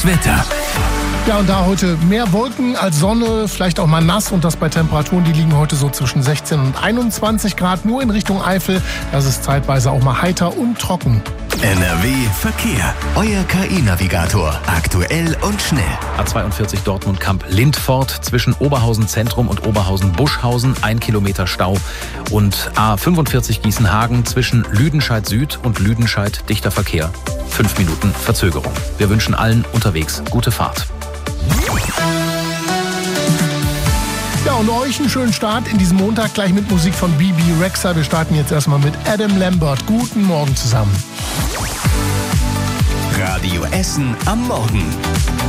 Wetter. Ja, und da heute mehr Wolken als Sonne, vielleicht auch mal nass und das bei Temperaturen, die liegen heute so zwischen 16 und 21 Grad, nur in Richtung Eifel. Das ist zeitweise auch mal heiter und trocken. NRW Verkehr. Euer KI-Navigator. Aktuell und schnell. A42 Dortmund-Kamp-Lindfort zwischen Oberhausen Zentrum und Oberhausen-Buschhausen 1 Kilometer Stau. Und A45 Gießenhagen zwischen Lüdenscheid Süd und Lüdenscheid dichter Verkehr. 5 Minuten Verzögerung. Wir wünschen allen unterwegs gute Fahrt. Ja, und euch einen schönen Start in diesem Montag, gleich mit Musik von Bebe Rexha. Wir starten jetzt erstmal mit Adam Lambert. Guten Morgen zusammen. Radio Essen am Morgen.